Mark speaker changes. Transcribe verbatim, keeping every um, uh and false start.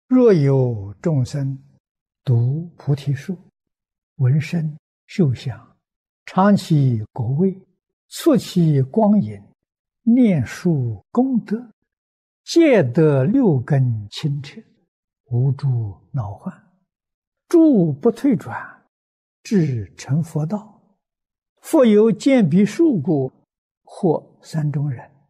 Speaker 1: 若有众生读菩提树，闻声嗅香，尝其果味，触其光影，念树功德，皆得六根清澈，无诸恼患，诸不退转，至成佛道。复有见彼树故，或三种人：